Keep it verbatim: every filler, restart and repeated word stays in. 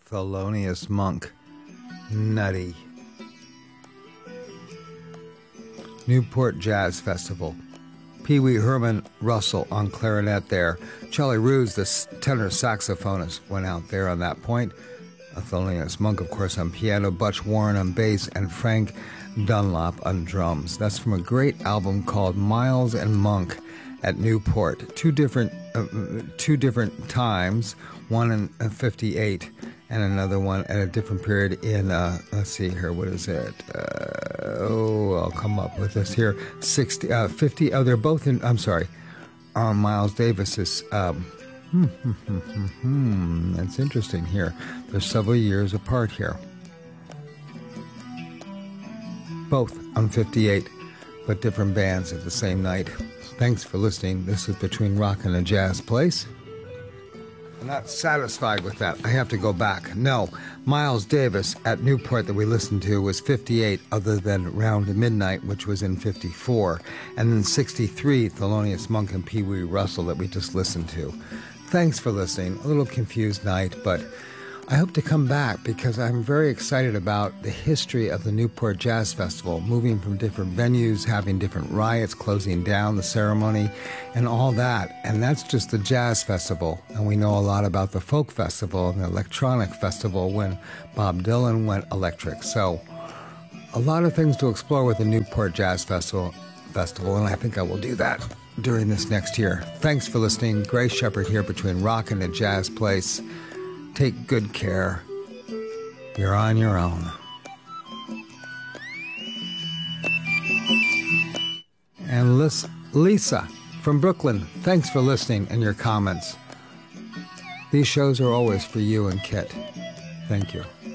Thelonious Monk. Nutty. Newport Jazz Festival. Pee Wee Herman Russell on clarinet there. Charlie Ruse, the tenor saxophonist, went out there on that point. Thelonious Monk, of course, on piano. Butch Warren on bass. And Frank Dunlop on drums. That's from a great album called Miles and Monk at Newport. Two different, uh, two different times. One in fifty-eight and another one at a different period in, uh, let's see here, what is it? Uh, oh, I'll come up with this here. sixty, uh, fifty, oh, they're both in, I'm sorry, uh, Miles Davis's, um, hmm, hmm, hmm, hmm, hmm, that's interesting here. They're several years apart here. Both on fifty-eight, but different bands at the same night. Thanks for listening. This is Between Rock and a Jazz Place. I'm not satisfied with that. I have to go back. No, Miles Davis at Newport that we listened to was fifty-eight, other than Round Midnight, which was in fifty-four. And then sixty-three, Thelonious Monk and Pee Wee Russell that we just listened to. Thanks for listening. A little confused night, but I hope to come back because I'm very excited about the history of the Newport Jazz Festival, moving from different venues, having different riots, closing down the ceremony, and all that. And that's just the Jazz Festival. And we know a lot about the Folk Festival and the Electronic Festival when Bob Dylan went electric. So a lot of things to explore with the Newport Jazz Festival, Festival, and I think I will do that during this next year. Thanks for listening. Gray Shepherd here Between Rock and a Jazz Place. Take good care. You're on your own. And Lisa from Brooklyn, thanks for listening and your comments. These shows are always for you and Kit. Thank you.